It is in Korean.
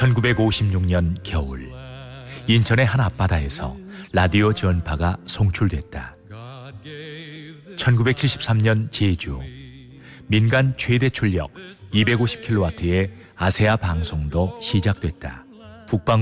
1956년 겨울, 인천의 한 앞바다에서 라디오 전파가 송출됐다. 1973년 제주, 민간 최대 출력 250kW의 아세아 방송도 시작됐다. 북방